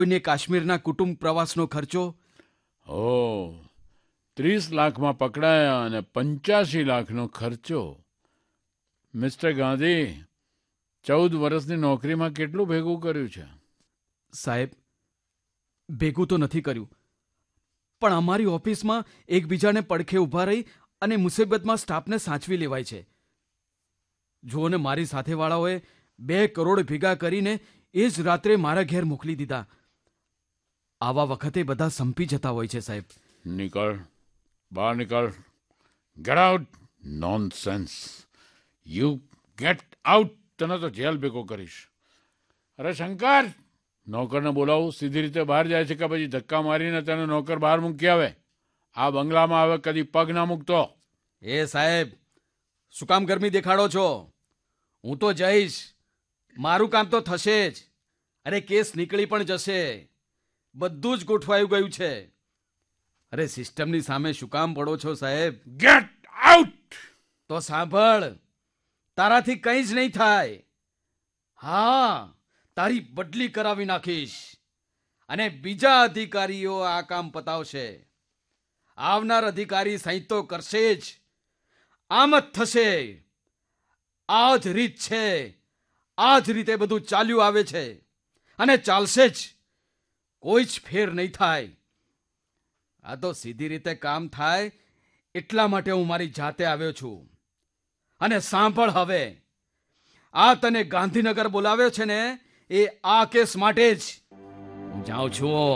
કોઈને કાશ્મીરના કુટુંબ પ્રવાસનો ખર્ચો. ઓ 30 લાખમાં પકડાયા અને 85 લાખનો ખર્ચો. મિસ્ટર ગાંધી, 14 વર્ષની નોકરીમાં કેટલું ભેગું કર્યું છે? સાહેબ, ભેગું તો નથી કર્યું, પણ અમારી ઓફિસમાં એકબીજાને પડખે ઊભા રહી અને મુસીબતમાં સ્ટાફને સાચવી લેવાય છે. જુઓ ને, મારી સાથેવાળાઓએ 2 કરોડ ભેગા કરીને એ જ રાત્રે મારા ઘેર મોકલી દીધા. આવા વખતે બધા સંપી જતા હોય છે સાહેબ. નીકળ, બહાર નીકળ. Get out. Nonsense. You get out. તને તો જેલ ભેગો કરીશ. અરે શંકર, નોકરને બોલાવું. સીધી રીતે બહાર જાય છે કે પછી ધક્કા મારીને તને નોકર બહાર મૂકી આવે? આ બંગલામાં હવે કદી પગ ના મૂકતો. એ સાહેબ, શું કામ ગરમી દેખાડો છો? હું તો જઈશ, મારું કામ તો થશે જ. અરે કેસ નીકળી પણ જશે, બધું જ ગોઠવાયું ગયું છે. અરે સિસ્ટમની સામે શું કામ પડો છો સાહેબ? Get out. તો સાંભળ, તારાથી કંઈ જ નહીં થાય. હા, તારી બદલી કરાવી નાખીશ અને બીજા અધિકારીઓ આ કામ પતાવશે. આવનાર અધિકારી સહી તો કરશે જ. આમ જ થશે. આ જ રીત છે. આ જ રીતે બધું ચાલ્યું આવે છે અને ચાલશે જ. કોઈ જ ફેર નહીં થાય. આ તો સીધી રીતે કામ થાય એટલા માટે હું મારી જાતે આવ્યો છું. અને સાંભળ હવે, આ તને ગાંધીનગર બોલાવ્યો છે ને, એ આ કેસ માટે જ. હું જાઉં છું.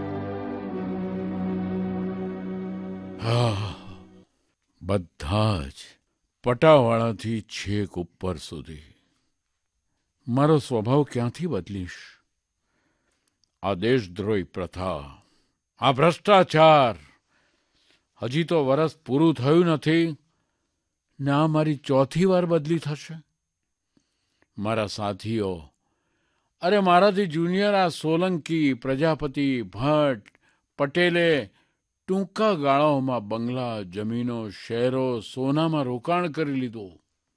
બધા જ પટાવાળાથી છેક ઉપર સુધી. મારો સ્વભાવ ક્યાંથી બદલીશ? આ દેશદ્રોહી પ્રથા, આ ભ્રષ્ટાચાર, હજી તો વરસ પૂરું થયું નથી ને આ મારી 4થી વાર બદલી થશે. મારા સાથીઓ, અરે મારાથી જુનિયર આ સોલંકી, પ્રજાપતિ, ભટ્ટ, પટેલે ટૂંકા ગાળાઓમાં બંગલા, જમીનો, શહેરો, સોનામાં રોકાણ કરી લીધું.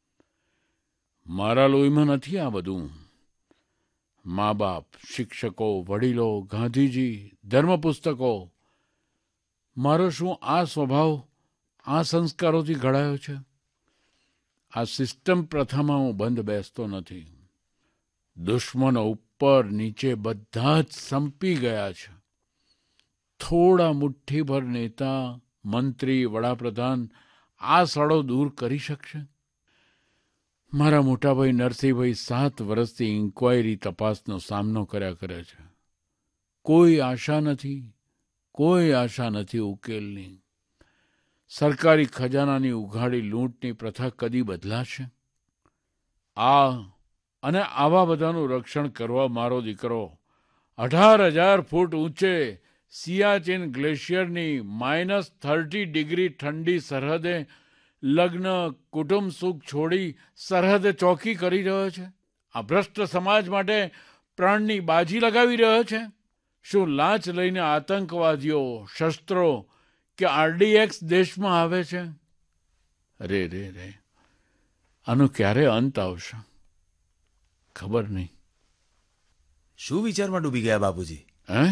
મારા લોહીમાં નથી આ બધું. મા બાપ, શિક્ષકો, વડીલો, ગાંધીજી, ધર્મપુસ્તકો. મારો શું આ સ્વભાવ આ સંસ્કારોથી ઘડાયો છે? આ સિસ્ટમ પ્રથામાં હું બંધ બેસતો નથી. દુશ્મનો ઉપર નીચે બધા જ સંપી ગયા છે. થોડા મુઠ્ઠીભર નેતા, મંત્રી, વડાપ્રધાન આ સડો દૂર કરી શકશે? મારા મોટાભાઈ નરસિંહભાઈ 7 વર્ષથી ઇન્ક્વાયરી તપાસનો સામનો કર્યા કરે છે. કોઈ આશા નથી, કોઈ આશા નથી ઉકેલની. સરકારી ખજાનાની ઉઘાડી લૂંટની પ્રથા કદી બદલાશે? આ અને આવા બધાનું રક્ષણ કરવા મારો દીકરો 18,000 ફૂટ ઊંચે સિયાચીન ગ્લેશિયરની -30 ડિગ્રી ઠંડી સરહદે લગ્ન, કુટુંબ સુખ છોડી સરહદે ચોકી કરી રહ્યો છે. આ ભ્રષ્ટ સમાજ માટે પ્રાણની બાજી લગાવી રહ્યો છે. શું લાંચ લઈને આતંકવાદીઓ, શસ્ત્રો કે RDX દેશમાં આવે છે? રે રે રે, આનો ક્યારે અંત આવશે ખબર નહીં. શું વિચારમાં ડૂબી ગયા બાપુજી?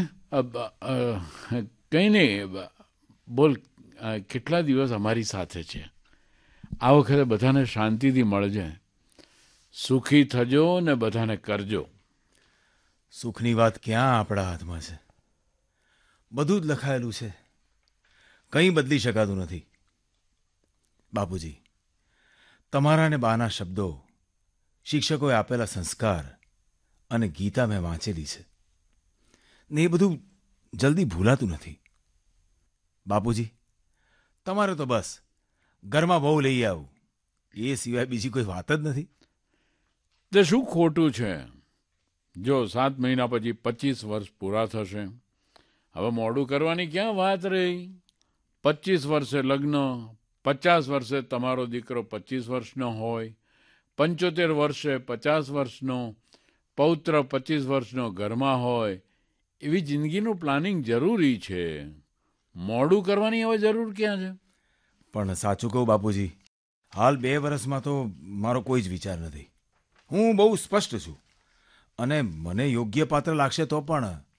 કંઈ નહીં. બોલ, કેટલા દિવસ અમારી સાથે છે? આ વખતે બધાને શાંતિથી મળજે. સુખી થજો ને બધાને કરજો. સુખની વાત ક્યાં આપણા હાથમાં છે? બધું જ લખાયેલું છે, કંઈ બદલી શકાતું નથી. બાપુજી, તમારા ને બાના શબ્દો, શિક્ષકોએ આપેલા સંસ્કાર અને ગીતા મેં વાંચેલી છે ને એ બધું જલ્દી ભૂલાતું નથી. બાપુજી, તમારે તો બસ ઘરમાં બહુ લઈ આવું, એ સિવાય બીજી કોઈ વાત જ નથી. તે શું ખોટું છે? જો 7 મહિના પછી 25 વર્ષ પૂરા થશે. હવે મોડું કરવાની ક્યાં વાત રહી? 25 વર્ષે લગ્ન, 50 વર્ષે તમારો દીકરો 25 વર્ષનો હોય, 75 વર્ષે 50 વર્ષનો, પૌત્ર 25 વર્ષનો ઘરમાં હોય. એવી જિંદગીનું પ્લાનિંગ જરૂરી છે. મોડું કરવાની હવે જરૂર ક્યાં છે? પણ સાચું કહું બાપુજી, હાલ 2 વર્ષમાં તો મારો કોઈ જ વિચાર નથી. હું બહુ સ્પષ્ટ છું અને મને યોગ્ય પાત્ર લાગશે તો પણ